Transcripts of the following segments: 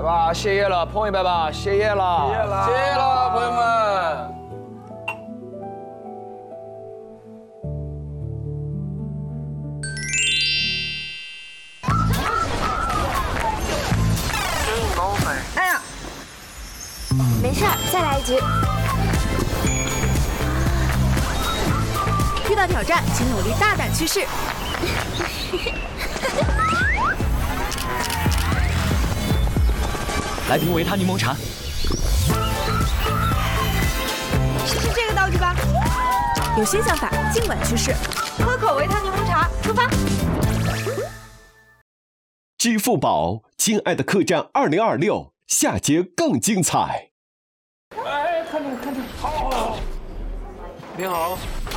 来吧，歇业了，碰一杯吧，歇业了， 谢谢了，朋友们。 哎呀，没事儿，再来一局。 遇到挑战，请努力大胆去试。 来瓶维他柠檬茶。 试试这个道具吧，有新想法尽管去试。喝口维他柠檬茶，出发。 支付宝，亲爱的客栈2026，下节更精彩。 哎，看着，好。你好。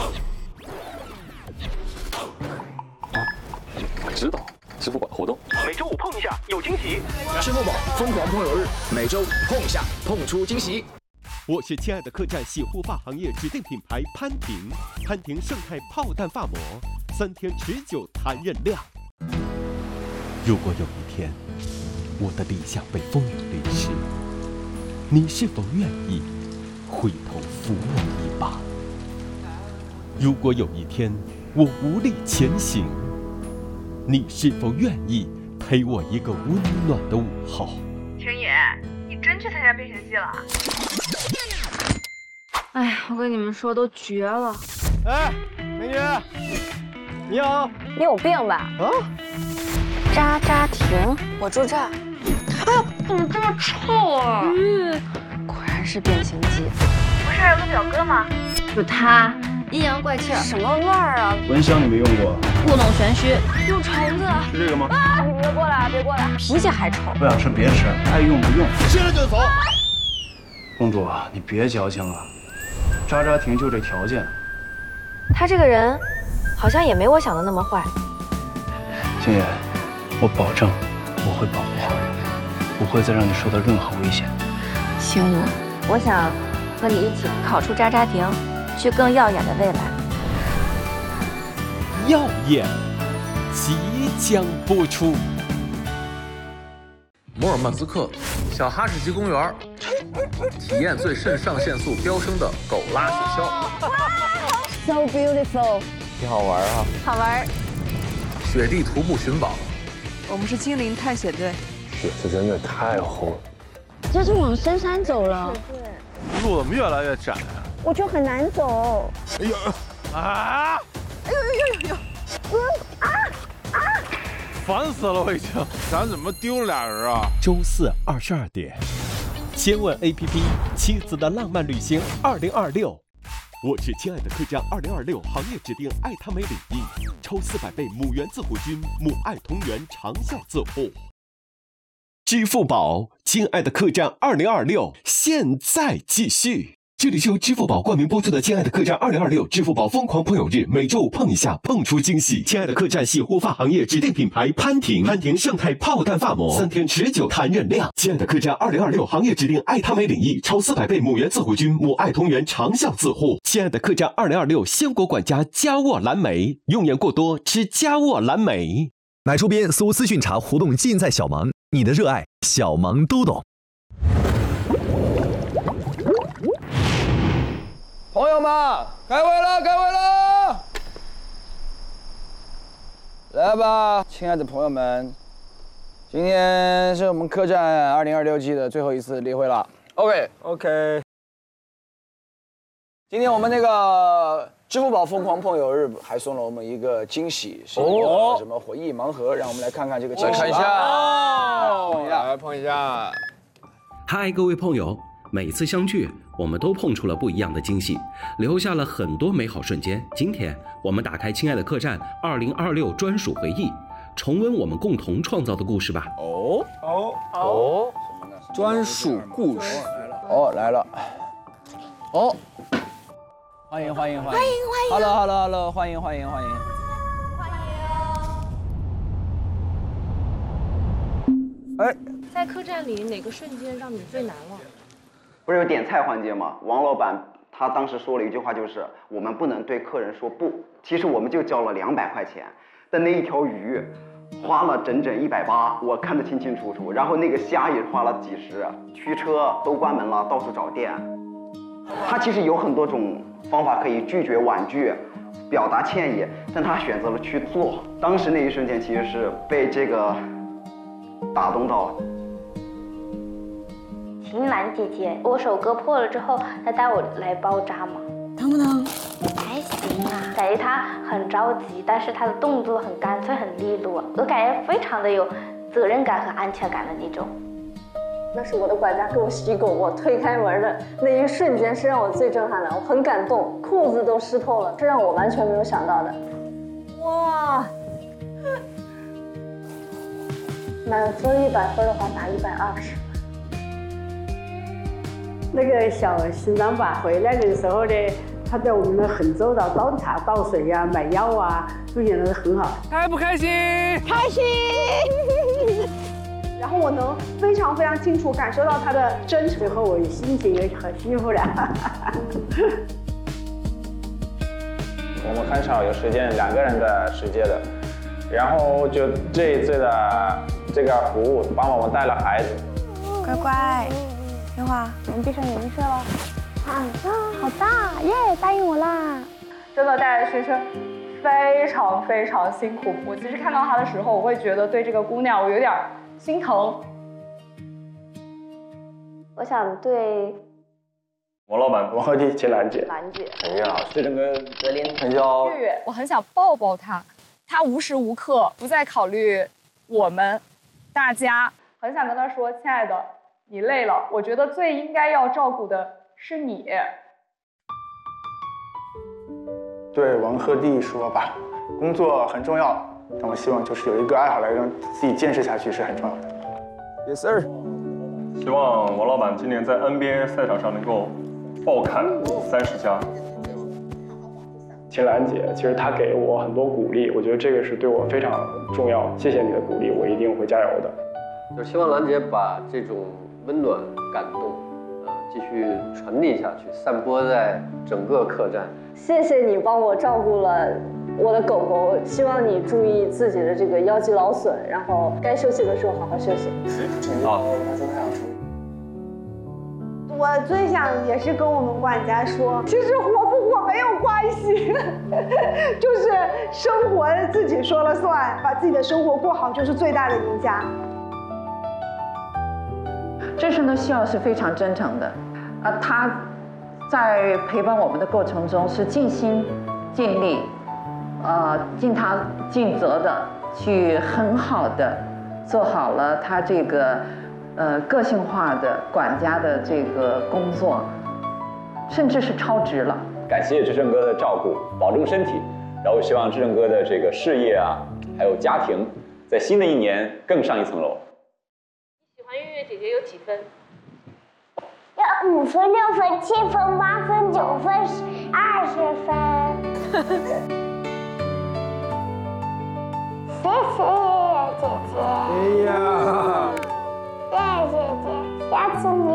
我知道，支付宝活动， 每周五碰一下有惊喜。 支付宝疯狂朋友日，每周碰一下，碰出惊喜。 我是亲爱的客栈洗护发行业指定品牌潘婷，潘婷胜肽炮弹发膜，3天持久弹韧亮。如果有一天，我的理想被风雨淋湿，你是否愿意回头扶我一把？如果有一天我无力前行，你是否愿意陪我一个温暖的午后？ 陈野，你真去参加变形计了？哎呀，我跟你们说，都绝了。 哎，美女，你好。 你有病吧？ 啊？ 渣渣婷，我住这儿。 哎呦，怎么这么臭啊？ 果然是变形计。 不是有个表哥吗？就他，阴阳怪气儿， 什么味儿啊？ 蚊香你没用过？ 故弄玄虚，有虫子。 是这个吗？ 啊！你别过来，别过来！脾气还臭。 不想吃别吃，爱用不用。 现在就走。 公主，你别矫情了，渣渣婷就这条件。 他这个人，好像也没我想的那么坏。 星爷，我保证我会保护好你，不会再让你受到任何危险。 星武，我想和你一起考出渣渣婷，去更耀眼的未来。 耀眼即将播出。 摩尔曼斯克小哈士奇公园，体验最肾上腺素飙升的狗拉雪橇。 So beautiful， 挺好玩啊！ 好玩。 雪地徒步寻宝， 我们是精灵探险队。 雪是真的太厚了。 这是往深山走了， 路怎么越来越窄啊？ 我就很难走。 哎呦啊！ 哎呦！ 烦死了，我已经。咱怎么丢了俩人啊？ 周4 22点，千问 APP 妻子的浪漫旅行2026。我是亲爱的客栈2026行业指定爱他美领域，抽400倍母源自护菌，母爱同源，长效自护。支付宝，亲爱的客栈2026，现在继续。这里是由支付宝冠名播出的《亲爱的客栈2026》支付宝疯狂朋友日，每周五碰一下，碰出惊喜。亲爱的客栈洗护发行业指定品牌潘婷，潘婷胜肽炮弹发膜，3天持久弹韧亮。亲爱的客栈2026行业指定爱他美领域，超400倍母源自护菌，母爱同源，长效自护。亲爱的客栈2026鲜果管家佳沃蓝莓，用眼过多吃佳沃蓝莓。 买周边搜资讯查活动尽在小芒，你的热爱小芒都懂。 朋友们，开会了，开会了！来吧，亲爱的朋友们，今天是我们客栈2026季的最后一次例会了。OK。今天我们那个支付宝疯狂碰友日还送了我们一个惊喜，是一个什么回忆盲盒，让我们来看看这个惊喜。 来看一下， 碰一下， 来碰一下。 嗨，各位朋友，每次相聚，我们都碰出了不一样的惊喜，留下了很多美好瞬间。今天我们打开亲爱的客栈2026专属回忆，重温我们共同创造的故事吧。 专属故事来了。欢迎！Hello， 欢迎！哎， 在客栈里哪个瞬间让你最难忘？ 不是有点菜环节吗？王老板他当时说了一句话，就是我们不能对客人说不。其实我们就交了200块钱，但那一条鱼花了整整180，我看得清清楚楚。然后那个虾也花了几十，驱车都关门了，到处找店。他其实有很多种方法可以拒绝婉拒，表达歉意，但他选择了去做。当时那一瞬间其实是被这个打动到。 秦岚姐姐，我手割破了之后，她带我来包扎嘛。 疼不疼？ 还行啊，感觉她很着急，但是她的动作很干脆、很利落，我感觉非常的有责任感和安全感的那种。 那是我的管家给我洗狗，我推开门的那一瞬间是让我最震撼的，我很感动，裤子都湿透了，是让我完全没有想到的。哇！满分100分的话打120。 那个小心脏吧回来的时候呢，他对我们的很周到，倒茶倒水啊，买药啊，都演得很好。 开不开心？ 开心。然后我能非常非常清楚感受到他的真诚， 最后我心情也很幸福了。 我们很少有时间2个人的世界的，然后就这一次的这个服务帮我们带了孩子。 乖乖。天华，我们闭上眼睛睡了。 好大耶！答应我啦！ 真的带着学生非常非常辛苦。我其实看到她的时候，我会觉得对这个姑娘我有点心疼。 我想对王老板、王鹤棣、秦岚姐、 陈月老师、 志成哥、 泽林、 陈潇。 月月，我很想抱抱她，她无时无刻不在考虑我们大家，很想跟她说，亲爱的。你累了，我觉得最应该要照顾的是你。 对王鹤棣说吧，工作很重要，但我希望就是有一个爱好来让自己坚持下去是很重要的。 Yes sir。 希望王老板今年在 NBA 赛场上能够爆砍30加。秦岚姐，其实她给我很多鼓励，我觉得这个是对我非常重要。谢谢你的鼓励，我一定会加油的。 就是希望兰姐把这种温暖、感动，继续传递下去，散播在整个客栈。 谢谢你帮我照顾了我的狗狗，希望你注意自己的这个腰肌劳损，然后该休息的时候好好休息。 好。 我最想也是跟我们管家说，其实火不火没有关系，就是生活自己说了算，把自己的生活过好就是最大的赢家。 这声的笑是非常真诚的，他在陪伴我们的过程中是尽心尽力，尽他尽责的去很好的做好了他这个个性化的管家的这个工作，甚至是超值了。 感谢志成哥的照顾，保重身体，然后希望志成哥的这个事业啊，还有家庭，在新的一年更上一层楼。 喜欢月月姐姐有几分？ 有5分、6分、7分、8分、9分、20分。谢谢姐姐。 哎呀！ 谢谢姐姐，下次你